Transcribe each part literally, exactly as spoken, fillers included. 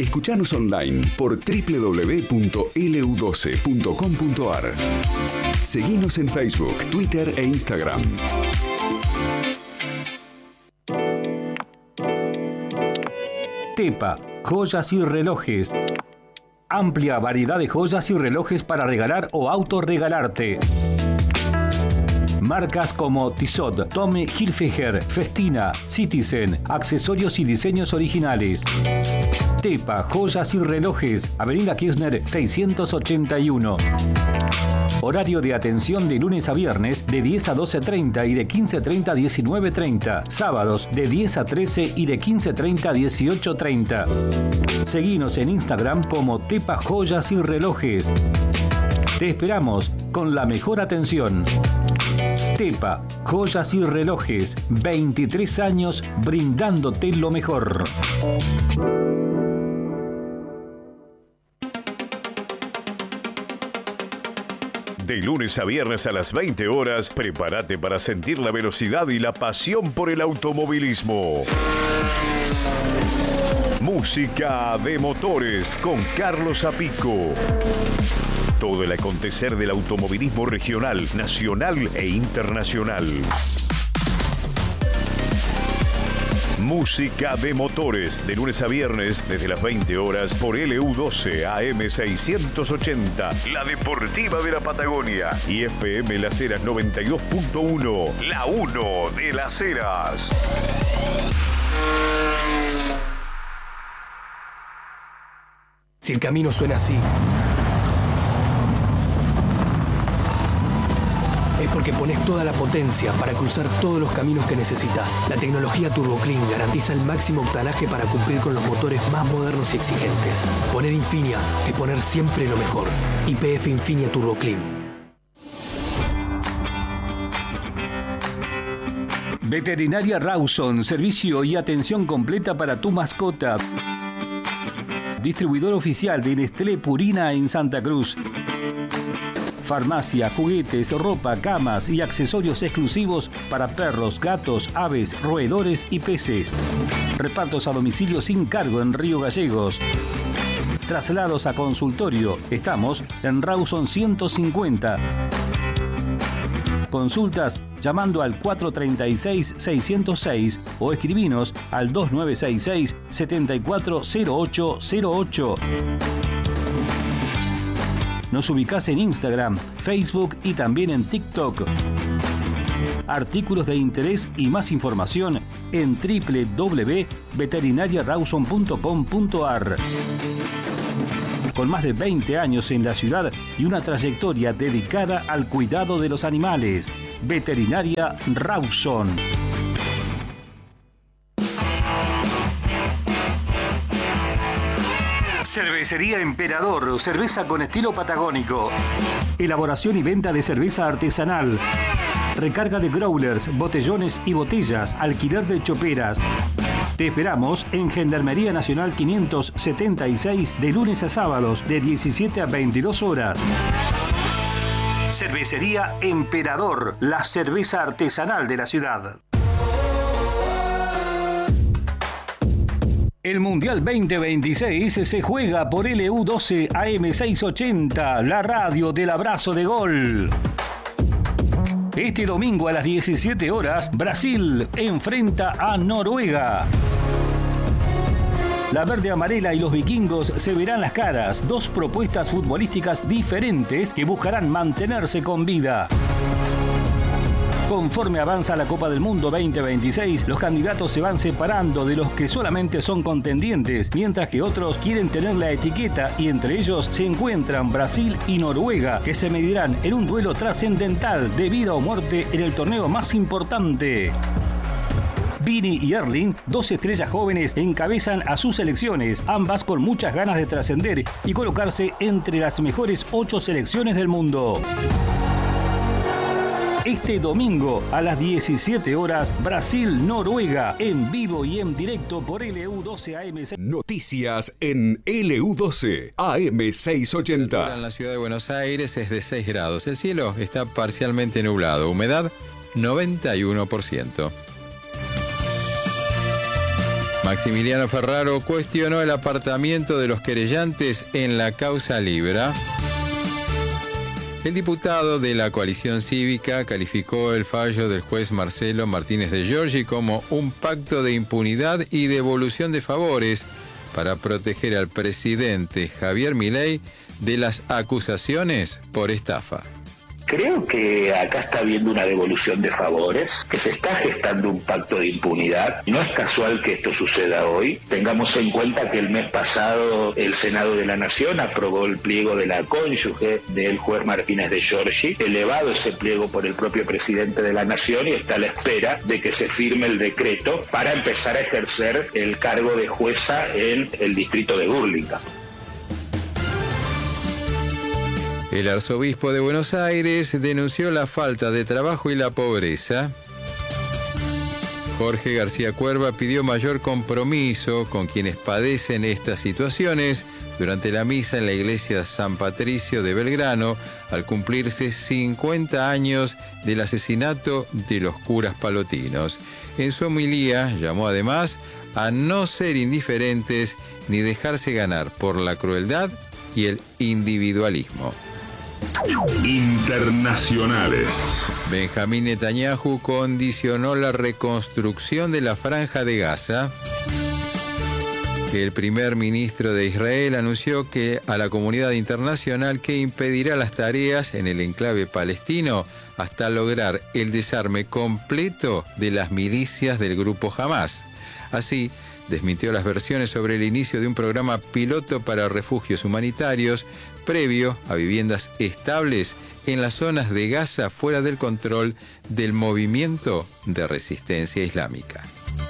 Escuchanos online por doble u doble u doble u punto ele u doce punto com punto ar. Seguinos en Facebook, Twitter e Instagram. Tepa, joyas y relojes. Amplia variedad de joyas y relojes para regalar o autorregalarte. Marcas como Tissot, Tommy Hilfiger, Festina, Citizen, accesorios y diseños originales. Tepa, joyas y relojes, Avenida Kirchner seiscientos ochenta y uno. Horario de atención de lunes a viernes de diez a doce treinta y de quince treinta a diecinueve treinta. Sábados de diez a trece y de quince treinta a dieciocho treinta. Seguinos en Instagram como Tepa Joyas y Relojes. Te esperamos con la mejor atención. Tepa, joyas y relojes, veintitrés años brindándote lo mejor. De lunes a viernes a las veinte horas, prepárate para sentir la velocidad y la pasión por el automovilismo. Música de motores con Carlos Apico. Todo el acontecer del automovilismo regional, nacional e internacional. Música de motores, de lunes a viernes, desde las veinte horas, por ele u doce A M seiscientos ochenta, la deportiva de la Patagonia, y F M Las Heras noventa y dos punto uno, la uno de Las Heras. Si el camino suena así, es porque pones toda la potencia para cruzar todos los caminos que necesitas. La tecnología Turbo Clean garantiza el máximo octanaje para cumplir con los motores más modernos y exigentes. Poner Infinia es poner siempre lo mejor. Y P F Infinia Turbo Clean. Veterinaria Rawson, servicio y atención completa para tu mascota. Distribuidor oficial de Nestlé Purina en Santa Cruz. Farmacia, juguetes, ropa, camas y accesorios exclusivos para perros, gatos, aves, roedores y peces. Repartos a domicilio sin cargo en Río Gallegos. Traslados a consultorio. Estamos en Rawson ciento cincuenta. Consultas llamando al cuatro tres seis, seis cero seis o escribinos al dos nueve seis seis, siete cuatro cero ocho cero ocho. Nos ubicás en Instagram, Facebook y también en TikTok. Artículos de interés y más información en doble u doble u doble u punto veterinaria rawson punto com punto ar. Con más de veinte años en la ciudad y una trayectoria dedicada al cuidado de los animales. Veterinaria Rawson. Cervecería Emperador, cerveza con estilo patagónico. Elaboración y venta de cerveza artesanal. Recarga de growlers, botellones y botellas, alquiler de choperas. Te esperamos en Gendarmería Nacional quinientos setenta y seis de lunes a sábados de diecisiete a veintidós horas. Cervecería Emperador, la cerveza artesanal de la ciudad. El Mundial veinte veintiséis se juega por ele u doce A M seiscientos ochenta, la radio del abrazo de gol. Este domingo a las diecisiete horas, Brasil enfrenta a Noruega. La verde amarela y los vikingos se verán las caras, dos propuestas futbolísticas diferentes que buscarán mantenerse con vida. Conforme avanza la Copa del Mundo veinte veintiséis, los candidatos se van separando de los que solamente son contendientes, mientras que otros quieren tener la etiqueta y entre ellos se encuentran Brasil y Noruega, que se medirán en un duelo trascendental de vida o muerte en el torneo más importante. Vini y Erling, dos estrellas jóvenes, encabezan a sus selecciones, ambas con muchas ganas de trascender y colocarse entre las mejores ocho selecciones del mundo. Este domingo a las diecisiete horas, Brasil-Noruega, en vivo y en directo por ele u doce A M. Noticias en ele u doce A M seiscientos ochenta. En la ciudad de Buenos Aires es de seis grados. El cielo está parcialmente nublado. Humedad noventa y uno por ciento. Maximiliano Ferraro cuestionó el apartamiento de los querellantes en la causa Libra. El diputado de la coalición cívica calificó el fallo del juez Marcelo Martínez de Giorgi como un pacto de impunidad y devolución de favores para proteger al presidente Javier Milei de las acusaciones por estafa. Creo que acá está habiendo una devolución de favores, que se está gestando un pacto de impunidad. No es casual que esto suceda hoy. Tengamos en cuenta que el mes pasado el Senado de la Nación aprobó el pliego de la cónyuge del juez Martínez de Giorgi, elevado ese pliego por el propio presidente de la Nación, y está a la espera de que se firme el decreto para empezar a ejercer el cargo de jueza en el distrito de Burlingame. El arzobispo de Buenos Aires denunció la falta de trabajo y la pobreza. Jorge García Cuerva pidió mayor compromiso con quienes padecen estas situaciones durante la misa en la iglesia San Patricio de Belgrano, al cumplirse cincuenta años del asesinato de los curas palotinos. En su homilía llamó además a no ser indiferentes ni dejarse ganar por la crueldad y el individualismo. Internacionales. Benjamín Netanyahu condicionó la reconstrucción de la Franja de Gaza. El primer ministro de Israel anunció que a la comunidad internacional que impedirá las tareas en el enclave palestino hasta lograr el desarme completo de las milicias del grupo Hamás. Así, desmintió las versiones sobre el inicio de un programa piloto para refugios humanitarios previo a viviendas estables en las zonas de Gaza fuera del control del movimiento de resistencia islámica.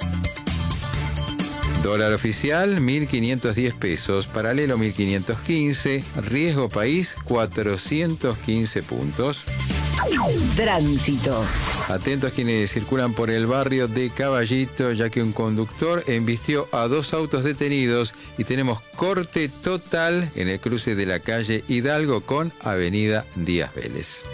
Dólar oficial, mil quinientos diez pesos, paralelo mil quinientos quince, riesgo país, cuatrocientos quince puntos. Tránsito. Atentos quienes circulan por el barrio de Caballito, ya que un conductor embistió a dos autos detenidos y tenemos corte total en el cruce de la calle Hidalgo con Avenida Díaz Vélez.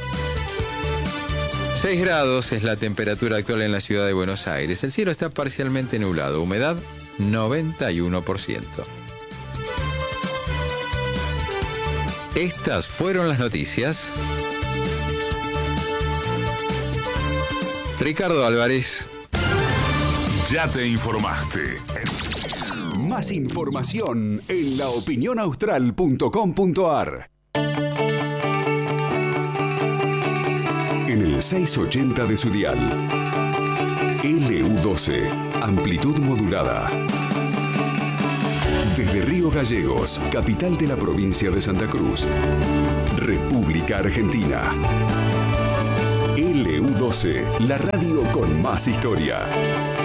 seis grados es la temperatura actual en la ciudad de Buenos Aires. El cielo está parcialmente nublado, humedad noventa y uno por ciento. Estas fueron las noticias. Ricardo Álvarez. Ya te informaste. Más información en la opinión austral punto com punto a r. En el seiscientos ochenta de su dial. L U doce, amplitud modulada. Desde Río Gallegos, capital de la provincia de Santa Cruz. República Argentina. L U doce, la radio con más historia.